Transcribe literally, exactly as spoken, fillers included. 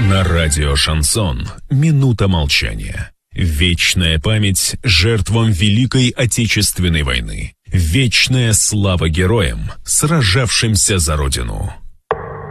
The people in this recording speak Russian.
На радио «Шансон» минута молчания. Вечная память жертвам Великой Отечественной войны. Вечная слава героям, сражавшимся за Родину.